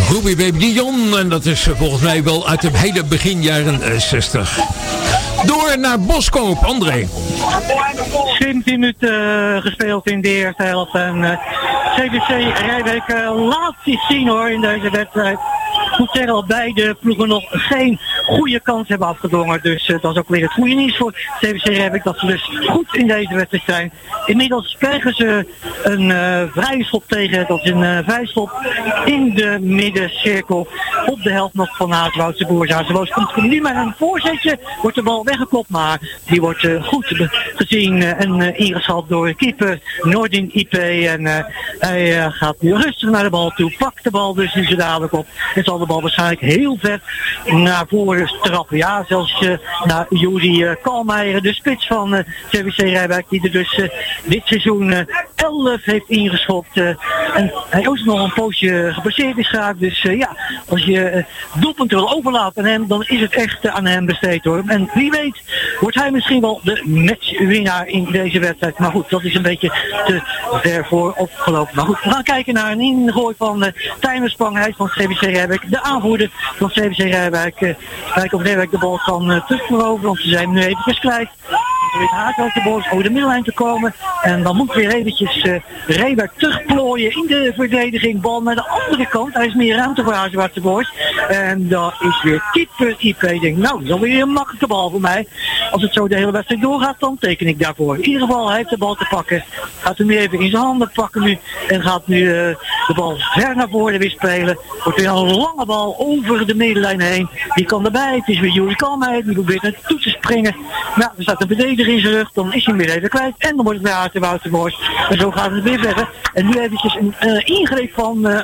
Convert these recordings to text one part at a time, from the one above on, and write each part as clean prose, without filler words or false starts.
Ruby Baby Dion. En dat is volgens mij wel uit het hele begin jaren 60. Door naar Boskoop, André. 17 minuten gespeeld in de eerste helft. En CVC Rijwijk laat zich zien hoor in deze wedstrijd. Ik moet zeggen dat beide ploegen nog geen goede kans hebben afgedwongen. Dus dat is ook weer het goede nieuws voor CVC Rijwijk dat ze dus goed in deze wedstrijd zijn. Inmiddels krijgen ze een vrije schop tegen. Dat is een vijfschop in de middencirkel. Op de helft nog van Haaswoudse Boers. Haaswoudse komt nu met een voorzetje. Wordt de bal weggekopt, maar die wordt goed gezien en ingeschat door keeper Noordin IP. En hij gaat nu rustig naar de bal toe. Pakt de bal dus nu zo dadelijk op. En zal de bal waarschijnlijk heel ver naar voren trappen. Ja, zelfs naar Juri Kalmeijer, de spits van CVC Rijwijk, die er dus dit seizoen 11 heeft ingeschopt. En hij ook nog een poosje geblesseerd is geraakt. Dus ja, als je doelpunten wil overlaten aan hem, dan is het echt aan hem besteed hoor. En wie weet wordt hij misschien wel de matchwinnaar in deze wedstrijd. Maar goed, dat is een beetje te ver voor opgelopen. Maar goed, we gaan kijken naar een ingooi van Tijmen Spang. Hij is van CVC Rijwijk, de aanvoerder van CVC Rijwijk. Kijken of Rijwijk de bal kan terugveroveren, want ze zijn nu even kwijt. Er is haak uit de bal over de middenlijn te komen. En dan moet weer eventjes Rijwijk terugplooien in de verdediging. Bal naar de andere kant. Hij is meer ruimte voor Hazenwaardse Boys. En daar is weer keeper IP. Ik denk, nou, dat is alweer een makkelijke bal voor mij. Als het zo de hele wedstrijd doorgaat, dan teken ik daarvoor. In ieder geval, hij heeft de bal te pakken. Gaat hem weer even in zijn handen pakken nu. En gaat nu de bal ver naar voren weer spelen. Wordt weer een lange bal over de middenlijn heen. Die kan erbij. Het is weer Juri Kalmeijer. Die probeert naartoe te springen. Nou, er staat een verdediger in zijn rug. Dan is hij hem weer even kwijt. En dan wordt het weer Hazenwaardse Boys. En zo gaat het weer verder. En nu eventjes een ingreep van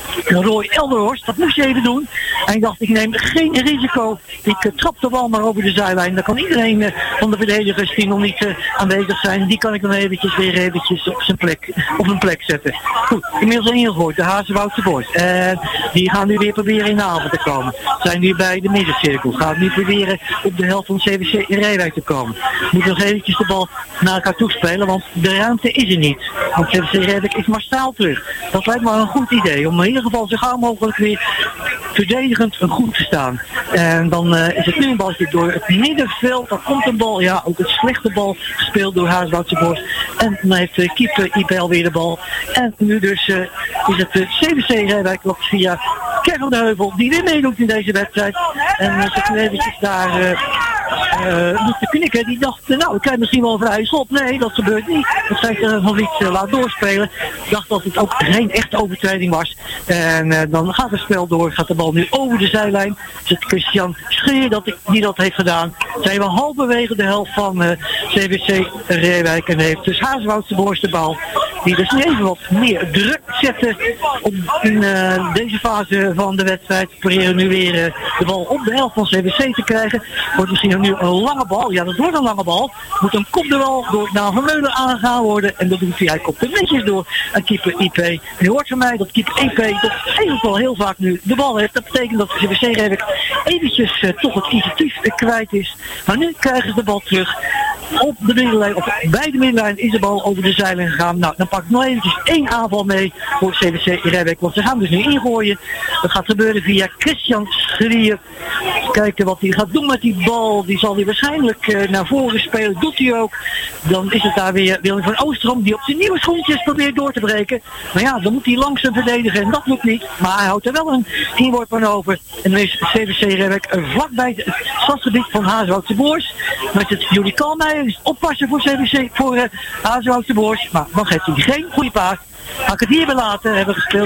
Roy Elderhorst, dat moest je even doen. En ik dacht, ik neem geen risico. Ik trap de bal maar over de zijlijn. Dan kan iedereen van de verdedigers die nog niet aanwezig zijn, die kan ik dan eventjes op zijn plek, op een plek zetten. Goed, inmiddels ingegooid, de Hazenwoudse Boys. En die gaan nu weer proberen in de avond te komen. Zijn nu bij de middencirkel. Gaan nu proberen op de helft van CVC in Rijwijk te komen. Moet nog eventjes de bal naar elkaar toespelen, want de ruimte is er niet. Want CVC Rijwijk is massaal terug. Dat lijkt me een goed idee om in ieder geval zo gauw mogelijk weer verdedigend goed te staan. En dan is het nu een balje door het middenveld. Dan komt een bal, ja, ook een slechte bal gespeeld door Hazenwoudse Boys. En dan heeft de keeper IPL weer de bal. En nu dus is het CVC Rijwijk via Kevin de Heuvel die weer meedoet in deze wedstrijd. En ze kunnen eventjes daar moeten knikken. Die dacht, nou, ik krijg misschien wel een vrije schop. Nee, dat gebeurt niet. Dat zei Van Vliet laat doorspelen. Dacht dat het ook geen echte overtreding was. En dan gaat het spel door. Gaat de bal nu over de zijlijn. Is het Christian Scheer die dat heeft gedaan. Zijn we halverwege de helft van CVC Rijwijk. En heeft dus Hazenwoudse Boys de bal. Die dus nu even wat meer druk zetten in deze fase van de wedstrijd. Proberen nu weer de bal op de helft van CVC te krijgen. Wordt misschien nu een lange bal. Ja, dat wordt een lange bal. Moet een kopduel door Daan Vermeulen aangegaan worden. En dat doet hij. Hij komt er netjes door aan keeper IP. En je hoort van mij dat keeper IP toch eigenlijk wel heel vaak nu de bal heeft. Dat betekent dat CVC Rijwijk eventjes toch het initiatief kwijt is. Maar nu krijgen ze de bal terug. Op de middenlijn, of bij de middenlijn is de bal over de zijlijn gegaan. Nou, dan pak ik nog eventjes één aanval mee voor CVC Rijwijk. Want ze gaan dus nu ingooien. Dat gaat gebeuren via Christian Schrier. Kijken wat hij gaat doen met die bal. Die zal hij waarschijnlijk naar voren spelen. Doet hij ook. Dan is het daar weer Willem van Oosterom die op zijn nieuwe schoentjes probeert door te breken. Maar ja, dan moet hij langzaam verdedigen en dat lukt niet. Maar hij houdt er wel een inworp van over. En dan is CVC Rijwijk vlakbij het stadsgebied van Hazenwoudse Boys. Met het Juri Kalmeijer. Is oppassen voor CVC, voor Hazenwoudse Boys. Maar dan geeft hij geen goede paas. Ga ik het hier belaten. Hebben gespeeld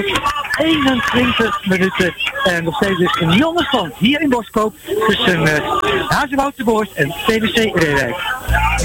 21 minuten. En nog steeds dus een jonge stand hier in Boskoop. Tussen Hazenwoudse Boys en CVC Rijwijk.